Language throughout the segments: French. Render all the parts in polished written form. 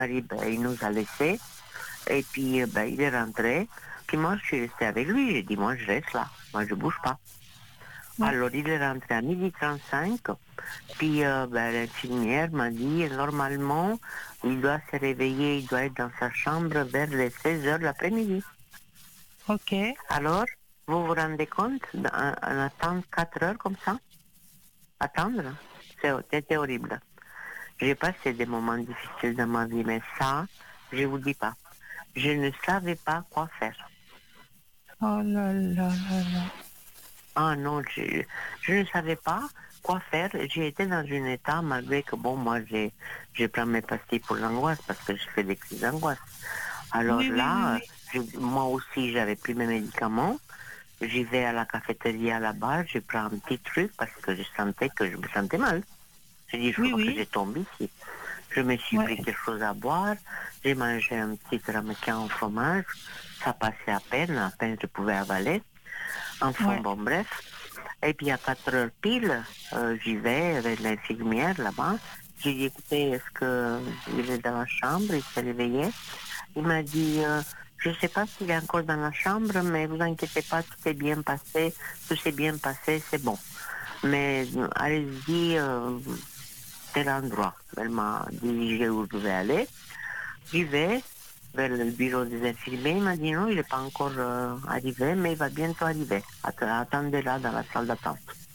il nous a laissés. Et puis, il est rentré. Puis moi, je suis restée avec lui. J'ai dit, moi, je reste là. Moi, je bouge pas. Ouais. Alors, il est rentré à 12h35. Puis, l'infirmière m'a dit, normalement, il doit se réveiller, il doit être dans sa chambre vers les 16h de l'après-midi. Ok. Alors, vous vous rendez compte attendre 4 heures comme ça? Attendre? C'était horrible. J'ai passé des moments difficiles dans ma vie, mais ça, je vous dis pas. Je ne savais pas quoi faire. Oh là là là là. Ah non, je ne savais pas quoi faire. J'ai été dans un état, malgré que moi, je prends mes pastilles pour l'angoisse parce que je fais des crises d'angoisse. Alors Oui, oui, oui, là, oui. moi aussi, j'avais pris mes médicaments. J'y vais à la cafétéria là-bas, je prends un petit truc parce que je sentais que je me sentais mal. J'ai dit, je Oui, crois que oui. j'ai tombé ici. Je me suis Ouais. pris quelque chose à boire. J'ai mangé un petit ramequin au fromage. Ça passait à peine je pouvais avaler. Enfin, Ouais. bon, bref. Et puis à 4 heures pile, j'y vais avec l'infirmière là-bas. J'ai dit, écoutez, est-ce qu'il est dans la chambre? Il s'est réveillé. Il m'a dit, je ne sais pas s'il est encore dans la chambre, mais vous inquiétez pas, tout est bien passé, tout s'est bien passé, c'est bon. Mais allez-y, tel endroit. Elle m'a dirigé où je devais aller. J'y vais vers le bureau des infirmiers. Il m'a dit non, il n'est pas encore arrivé, mais il va bientôt arriver. Attendez là dans la salle d'attente.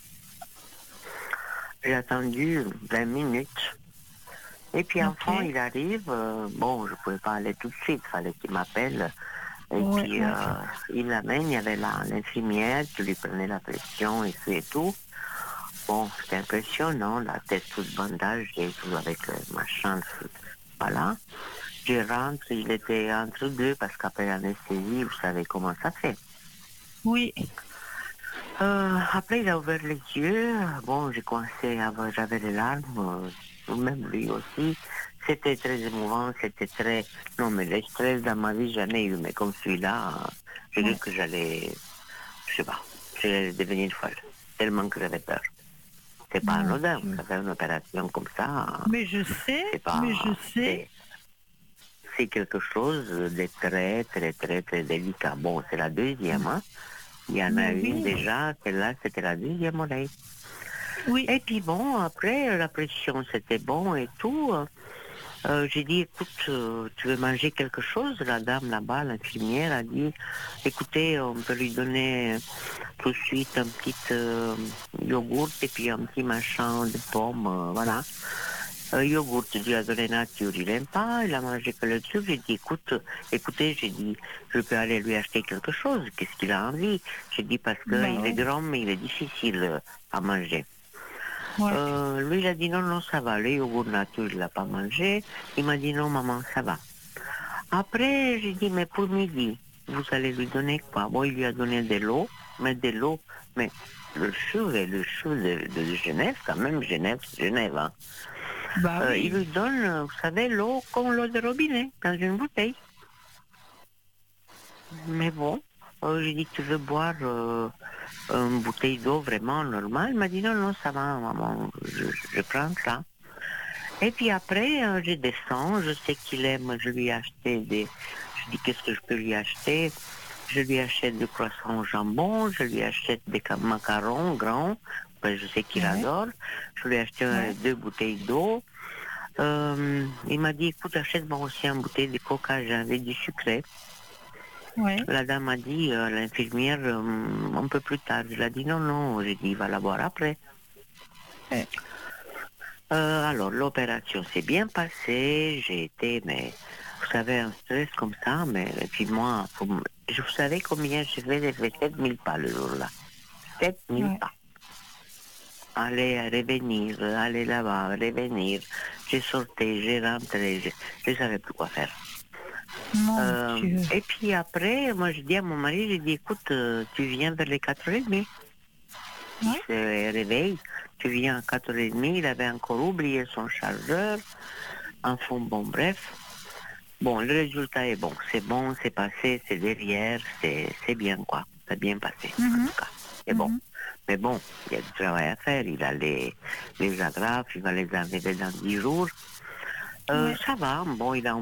J'ai attendu 20 minutes. Et puis Ok. enfin, il arrive. Je ne pouvais pas aller tout de suite, il fallait qu'il m'appelle. Et Ouais, puis, ouais. il l'amène, il y avait l'infirmière qui lui prenait la pression et tout. Bon, c'était impressionnant, la tête toute bandage et tout avec le machin. Voilà. Je rentre, il était entre deux parce qu'après l'anesthésie, vous savez comment ça fait. Oui. Après, il a ouvert les yeux. Bon, j'avais les larmes, même lui aussi. C'était très émouvant, c'était très... Non, mais le stress dans ma vie, j'en ai eu, mais comme celui-là, j'ai Ouais. cru que je sais pas, j'allais devenir folle, tellement que j'avais peur. C'est pas Mon anodin, vous Dieu. savez, une opération comme ça, Mais je sais, c'est mais je pas... sais. C'est quelque chose de très, très, très, très délicat. Bon, c'est la deuxième, hein. Il y en a Mais une oui. déjà, celle-là, c'était la deuxième oreille. Oui. Et puis bon, après, la pression, c'était bon et tout. J'ai dit, écoute, tu veux manger quelque chose? La dame là-bas, l'infirmière, a dit, écoutez, on peut lui donner tout de suite un petit yogourt et puis un petit machin de pomme, voilà. Yogourt, je lui ai donné nature, il n'aime pas, il a mangé que le truc. J'ai dit, écoutez, j'ai dit, je peux aller lui acheter quelque chose, qu'est-ce qu'il a envie? J'ai dit, parce Bah qu'il est ouais. grand, mais il est difficile à manger. Ouais. Lui, il a dit, non, non, ça va, le yogourt nature, il l'a pas mangé. Il m'a dit, non, maman, ça va. Après, j'ai dit, mais pour midi, vous allez lui donner quoi? Bon, il lui a donné de l'eau, mais le chou de Genève, quand même, Genève, c'est Genève, hein. Bah Il oui. lui donne, vous savez, l'eau comme l'eau de robinet, dans une bouteille. Mais bon, j'ai dit, tu veux boire une bouteille d'eau vraiment normale? Il m'a dit, non, non, ça va, maman, je prends ça. Et puis après, je descends, je sais qu'il aime, je lui ai acheté Je dis, qu'est-ce que je peux lui acheter? Je lui achète des croissants au jambon, je lui achète des macarons grands, je sais qu'il Ouais. adore. Je lui ai acheté Ouais. 2 bouteilles d'eau. Il m'a dit, écoute, achète-moi aussi une bouteille de coca, j'avais du sucré. Ouais. La dame a dit, l'infirmière, un peu plus tard. Je lui ai dit, non, non, j'ai dit, il va la boire après. Ouais. Alors, l'opération s'est bien passée, j'ai été, mais vous savez, un stress comme ça, mais puis moi, vous savez combien j'ai fait? J'ai fait 7000 pas le jour-là. 7000 Ouais. pas. Aller, revenir, aller là-bas, revenir. J'ai sorti, j'ai rentré, je ne savais plus quoi faire. Mon Dieu. Et puis après, moi je dis à mon mari, je dis, écoute, tu viens vers les 4h30. Il Ouais. se réveille, tu viens à 4h30, il avait encore oublié son chargeur. Enfin bon, bref. Bon, le résultat est bon, c'est passé, c'est derrière, c'est bien quoi. C'est bien passé, en Mhm. tout cas. C'est bon. Mhm. Mais bon, il y a du travail à faire, il a les agrafes, il va les enlever dans 10 jours. Ouais. Ça va, bon, il a